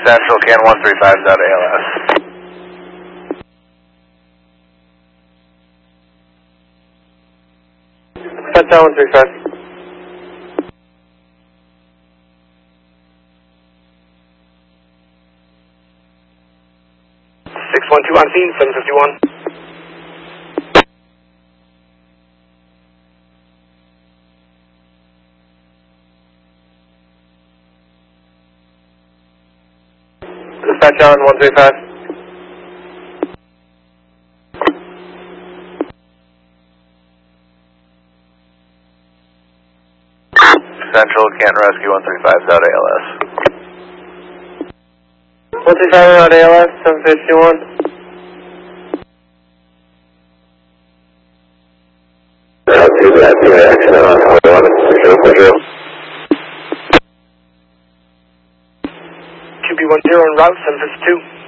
Central, can 135 out ALS. Central 135. 612 on scene, 751. Dispatch on 135. Central, Canton Rescue 135 out ALS. 135 out ALS, 751. Accident on 11, 040. QB10 en route, 752.